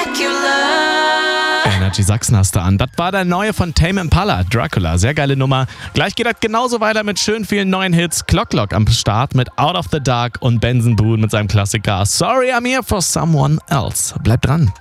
Energy Sachsen hast du an. Das war der neue von Tame Impala, Dracula. Sehr geile Nummer. Gleich geht das genauso weiter mit schön vielen neuen Hits. Clock am Start mit Out of the Dark und Benson Boone mit seinem Klassiker Sorry I'm Here for Someone Else. Bleibt dran.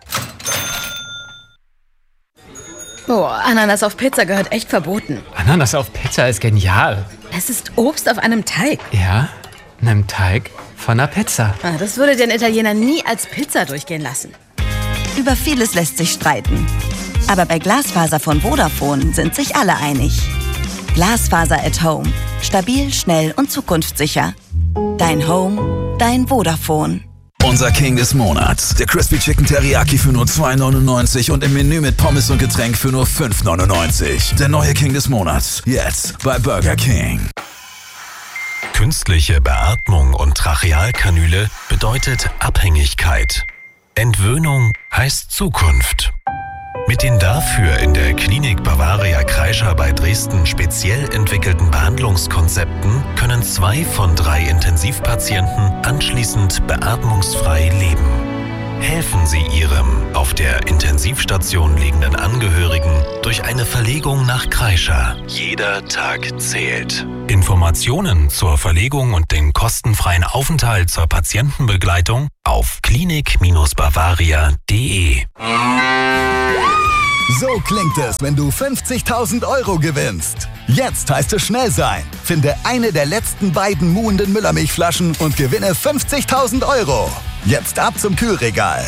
Boah, Ananas auf Pizza gehört echt verboten. Ananas auf Pizza ist genial. Es ist Obst auf einem Teig. Ja, einem Teig von einer Pizza. Das würde den Italiener nie als Pizza durchgehen lassen. Über vieles lässt sich streiten. Aber bei Glasfaser von Vodafone sind sich alle einig. Glasfaser at Home. Stabil, schnell und zukunftssicher. Dein Home, dein Vodafone. Unser King des Monats. Der Crispy Chicken Teriyaki für nur $2,99 und im Menü mit Pommes und Getränk für nur $5,99. Der neue King des Monats. Jetzt bei Burger King. Künstliche Beatmung und Trachealkanüle bedeutet Abhängigkeit. Entwöhnung heißt Zukunft. Mit den dafür in der Klinik Bavaria Kreischer bei Dresden speziell entwickelten Behandlungskonzepten können 2 von 3 Intensivpatienten anschließend beatmungsfrei leben. Helfen Sie Ihrem auf der Intensivstation liegenden Angehörigen durch eine Verlegung nach Kreischer. Jeder Tag zählt. Informationen zur Verlegung und den kostenfreien Aufenthalt zur Patientenbegleitung auf klinik-bavaria.de. So klingt es, wenn du 50.000 € gewinnst. Jetzt heißt es schnell sein. Finde eine der letzten beiden muhenden Müllermilchflaschen und gewinne 50.000 €. Jetzt ab zum Kühlregal.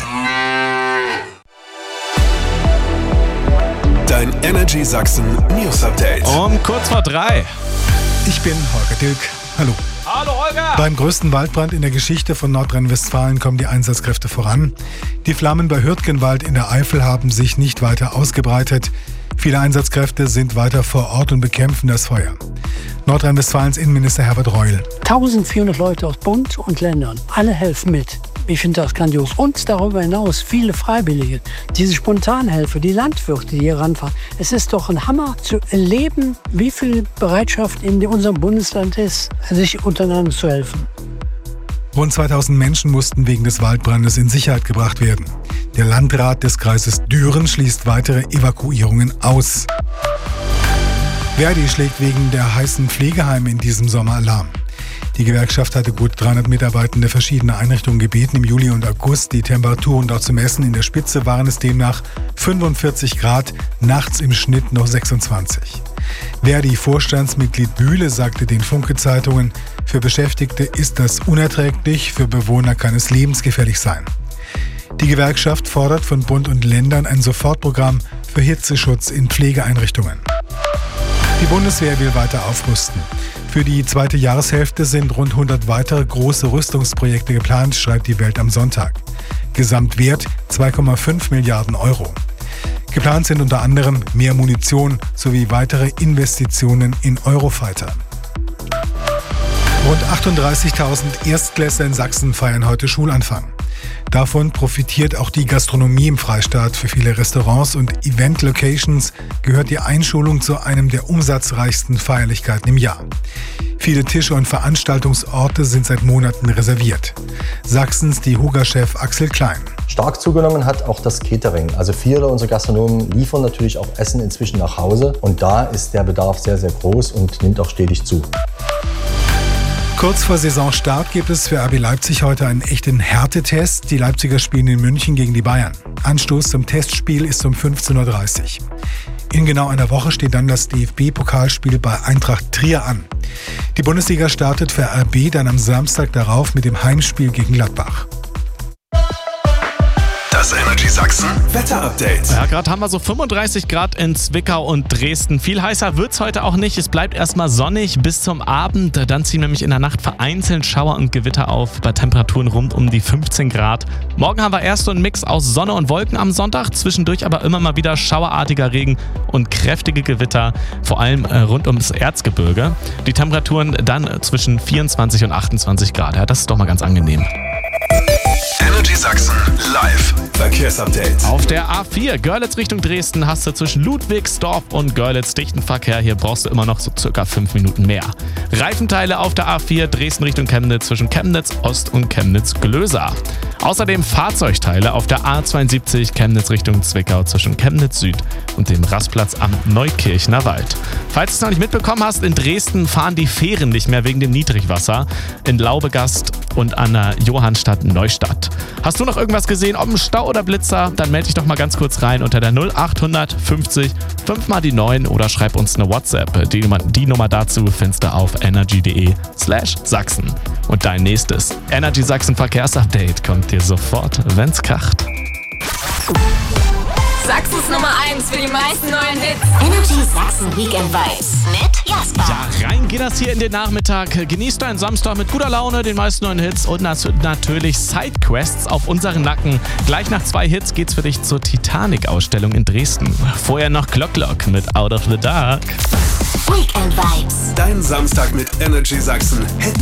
Dein Energy Sachsen News Update. Um kurz vor 3. Ich bin Holger Dilk. Hallo. Hallo Holger! Beim größten Waldbrand in der Geschichte von Nordrhein-Westfalen kommen die Einsatzkräfte voran. Die Flammen bei Hürtgenwald in der Eifel haben sich nicht weiter ausgebreitet. Viele Einsatzkräfte sind weiter vor Ort und bekämpfen das Feuer. Nordrhein-Westfalens Innenminister Herbert Reul. 1400 Leute aus Bund und Ländern, alle helfen mit. Ich finde das grandios. Und darüber hinaus viele Freiwillige, diese Spontanhelfer, die Landwirte, die hier ranfahren. Es ist doch ein Hammer zu erleben, wie viel Bereitschaft in unserem Bundesland ist, sich untereinander zu helfen. Rund 2000 Menschen mussten wegen des Waldbrandes in Sicherheit gebracht werden. Der Landrat des Kreises Düren schließt weitere Evakuierungen aus. Verdi schlägt wegen der heißen Pflegeheime in diesem Sommer Alarm. Die Gewerkschaft hatte gut 300 Mitarbeitende verschiedener Einrichtungen gebeten, im Juli und August die Temperaturen dort zu messen. In der Spitze waren es demnach 45 Grad, nachts im Schnitt noch 26. Verdi-Vorstandsmitglied Bühle sagte den Funke-Zeitungen, für Beschäftigte ist das unerträglich, für Bewohner kann es lebensgefährlich sein. Die Gewerkschaft fordert von Bund und Ländern ein Sofortprogramm für Hitzeschutz in Pflegeeinrichtungen. Die Bundeswehr will weiter aufrüsten. Für die zweite Jahreshälfte sind rund 100 weitere große Rüstungsprojekte geplant, schreibt die Welt am Sonntag. Gesamtwert 2,5 Milliarden €. Geplant sind unter anderem mehr Munition sowie weitere Investitionen in Eurofighter. Rund 38.000 Erstklässler in Sachsen feiern heute Schulanfang. Davon profitiert auch die Gastronomie im Freistaat. Für viele Restaurants und Event-Locations gehört die Einschulung zu einem der umsatzreichsten Feierlichkeiten im Jahr. Viele Tische und Veranstaltungsorte sind seit Monaten reserviert. Sachsens DEHUGA-Chef Axel Klein. Stark zugenommen hat auch das Catering. Also viele unserer Gastronomen liefern natürlich auch Essen inzwischen nach Hause. Und da ist der Bedarf sehr, sehr groß und nimmt auch stetig zu. Kurz vor Saisonstart gibt es für RB Leipzig heute einen echten Härtetest. Die Leipziger spielen in München gegen die Bayern. Anstoß zum Testspiel ist um 15:30 Uhr. In genau einer Woche steht dann das DFB-Pokalspiel bei Eintracht Trier an. Die Bundesliga startet für RB dann am Samstag darauf mit dem Heimspiel gegen Gladbach. Das Energy Sachsen Wetter-Update. Ja, gerade haben wir so 35 Grad in Zwickau und Dresden. Viel heißer wird's heute auch nicht. Es bleibt erstmal sonnig bis zum Abend. Dann ziehen nämlich in der Nacht vereinzelt Schauer und Gewitter auf bei Temperaturen rund um die 15 Grad. Morgen haben wir erst so einen Mix aus Sonne und Wolken am Sonntag. Zwischendurch aber immer mal wieder schauerartiger Regen und kräftige Gewitter, vor allem rund ums Erzgebirge. Die Temperaturen dann zwischen 24 und 28 Grad. Ja, das ist doch mal ganz angenehm. Energy Sachsen live. Verkehrsupdate. Auf der A4 Görlitz Richtung Dresden hast du zwischen Ludwigsdorf und Görlitz dichten Verkehr. Hier brauchst du immer noch so circa 5 Minuten mehr. Reifenteile auf der A4 Dresden Richtung Chemnitz zwischen Chemnitz Ost und Chemnitz Glösa. Außerdem Fahrzeugteile auf der A72 Chemnitz Richtung Zwickau zwischen Chemnitz Süd und dem Rastplatz am Neukirchner Wald. Falls du es noch nicht mitbekommen hast, in Dresden fahren die Fähren nicht mehr wegen dem Niedrigwasser in Laubegast und an der Johannstadt Neustadt. Hast du noch irgendwas gesehen, ob ein Stau oder Blitzer? Dann melde dich doch mal ganz kurz rein unter der 0800 50 5 mal die 9 oder schreib uns eine WhatsApp. Die Nummer dazu findest du auf energy.de/Sachsen. Und dein nächstes Energy Sachsen Verkehrsupdate kommt dir sofort, wenn's kracht. Sachsens Nummer 1 für die meisten neuen Hits. Energy Sachsen Weekend Vibes mit Jasper. Ja, rein geht das hier in den Nachmittag. Genießt deinen Samstag mit guter Laune, den meisten neuen Hits und natürlich Sidequests auf unseren Nacken. Gleich nach 2 Hits geht's für dich zur Titanic-Ausstellung in Dresden. Vorher noch Glock mit Out of the Dark. Weekend Vibes. Dein Samstag mit Energy Sachsen.